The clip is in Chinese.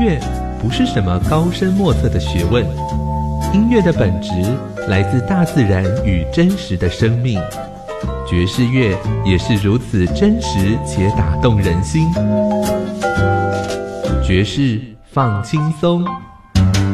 乐不是什么高深莫测的学问，音乐的本质来自大自然与真实的生命。爵士乐也是如此真实且打动人心。爵士放轻松。